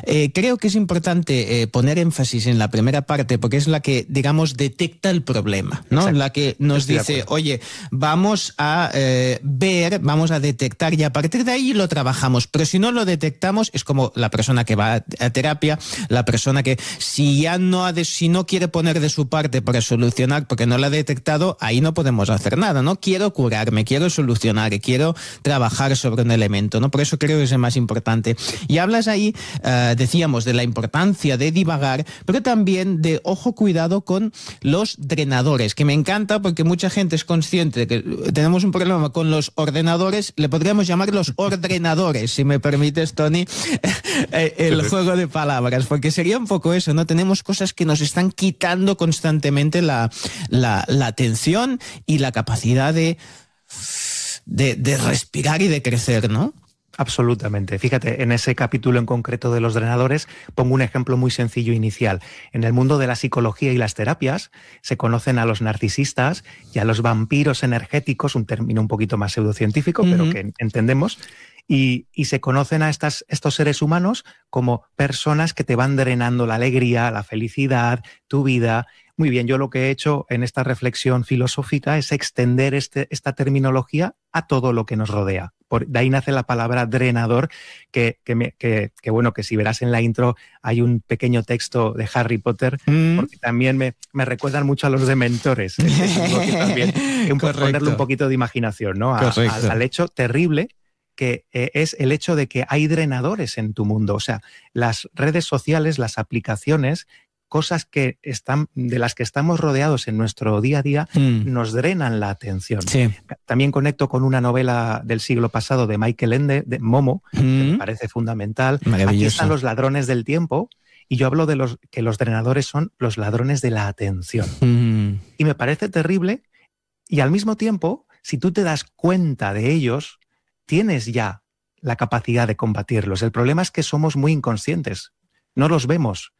Creo que es importante poner énfasis en la primera parte porque es la que, digamos, detecta el problema, ¿no? Exacto. La que nos dice, oye, vamos a ver, vamos a detectar y a partir de ahí lo trabajamos. Pero si no lo detectamos, es como la persona que va a terapia, la persona que si no quiere poner de su parte para solucionar porque no lo ha detectado, ahí no podemos hacer nada, ¿no? Quiero curarme, quiero solucionar, quiero trabajar sobre un elemento, ¿no? Por eso creo que es el más importante. Y hablas ahí, decíamos, de la importancia de divagar, pero también de, ojo, cuidado con los drenadores, que me encanta porque mucha gente es consciente de que tenemos un problema con los ordenadores, le podríamos llamar los ordenadores, si me permites, Tony, el juego de palabras, porque sería un poco eso, ¿no? Tenemos cosas que nos están quitando constantemente la atención y la capacidad de respirar y de crecer, ¿no? Absolutamente. Fíjate, en ese capítulo en concreto de los drenadores pongo un ejemplo muy sencillo inicial. En el mundo de la psicología y las terapias se conocen a los narcisistas y a los vampiros energéticos, un término un poquito más pseudocientífico, pero que entendemos, y se conocen a estos seres humanos como personas que te van drenando la alegría, la felicidad, tu vida. Muy bien, yo lo que he hecho en esta reflexión filosófica es extender esta terminología a todo lo que nos rodea. De ahí nace la palabra drenador, que bueno, que si verás en la intro hay un pequeño texto de Harry Potter, porque también me recuerdan mucho a los dementores. También ponerle un poquito de imaginación, ¿no? Al hecho terrible que es el hecho de que hay drenadores en tu mundo. O sea, las redes sociales, las aplicaciones, cosas de las que estamos rodeados en nuestro día a día, nos drenan la atención. Sí. También conecto con una novela del siglo pasado de Michael Ende, de Momo, que me parece fundamental. Aquí están los ladrones del tiempo, y yo hablo de que los drenadores son los ladrones de la atención. Y me parece terrible, y al mismo tiempo, si tú te das cuenta de ellos, tienes ya la capacidad de combatirlos. El problema es que somos muy inconscientes, no los vemos.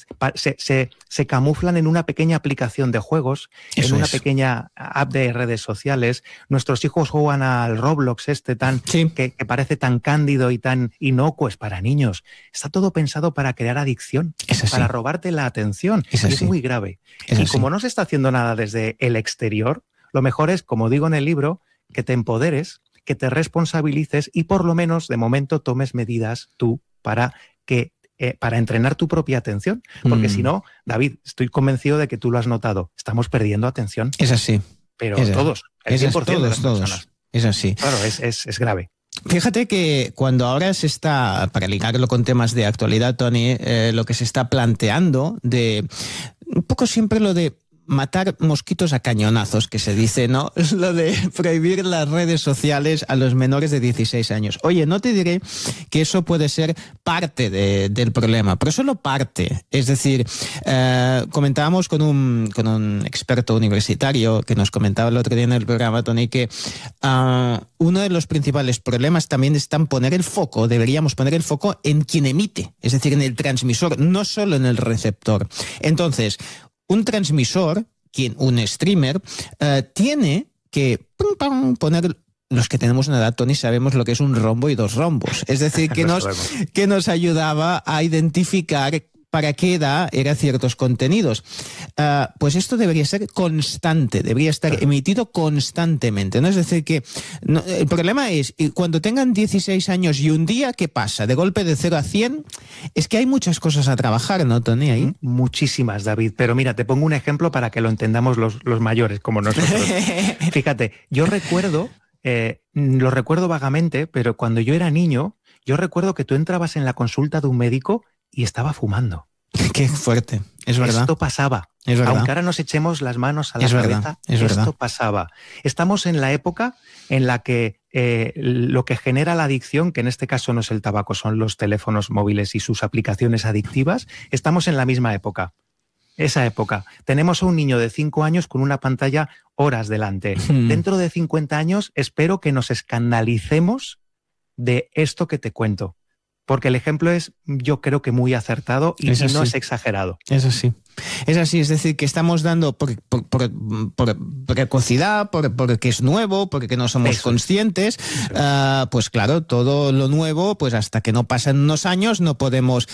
Se camuflan en una pequeña aplicación de juegos, en una pequeña app de redes sociales. Nuestros hijos juegan al Roblox que parece tan cándido y tan inocuo, es para niños. Está todo pensado para crear adicción, para robarte la atención. Es muy grave. Y como no se está haciendo nada desde el exterior, lo mejor es, como digo en el libro, que te empoderes, que te responsabilices y por lo menos de momento tomes medidas tú para entrenar tu propia atención, porque si no, David, estoy convencido de que tú lo has notado, estamos perdiendo atención. Es así. Pero todos, el 100% de las personas. Es así. Claro, es grave. Fíjate que cuando ahora se está, para ligarlo con temas de actualidad, Tony, lo que se está planteando de un poco siempre lo de matar mosquitos a cañonazos, que se dice, ¿no? Es lo de prohibir las redes sociales a los menores de 16 años. Oye, no te diré que eso puede ser parte del problema, pero solo parte. Es decir, comentábamos con un experto universitario que nos comentaba el otro día en el programa, Tony, que uno de los principales problemas también está en deberíamos poner el foco en quien emite, es decir, en el transmisor, no solo en el receptor. Entonces, un transmisor, un streamer, tiene que poner. Los que tenemos una edad, Tony, sabemos lo que es un rombo y dos rombos. Es decir, que nos ayudaba a identificar para qué edad eran ciertos contenidos. Pues esto debería ser constante, debería estar emitido constantemente, ¿no? Es decir, que el problema es, cuando tengan 16 años y un día, ¿qué pasa? De golpe de 0 a 100, es que hay muchas cosas a trabajar, ¿no, Tony? Ahí. Muchísimas, David. Pero mira, te pongo un ejemplo para que lo entendamos los mayores, como nosotros. Fíjate, yo lo recuerdo vagamente, pero cuando yo era niño, yo recuerdo que tú entrabas en la consulta de un médico y estaba fumando. Qué fuerte, es verdad. Esto pasaba. Es verdad. Aunque ahora nos echemos las manos a la cabeza, esto pasaba. Estamos en la época en la que lo que genera la adicción, que en este caso no es el tabaco, son los teléfonos móviles y sus aplicaciones adictivas, estamos en la misma época. Esa época. Tenemos a un niño de 5 años con una pantalla horas delante. Dentro de 50 años espero que nos escandalicemos de esto que te cuento. Porque el ejemplo es, yo creo que muy acertado y no es exagerado. Es así. Es así, es decir, que estamos dando por precocidad, porque es nuevo, porque no somos conscientes, pues claro, todo lo nuevo, pues hasta que no pasen unos años no podemos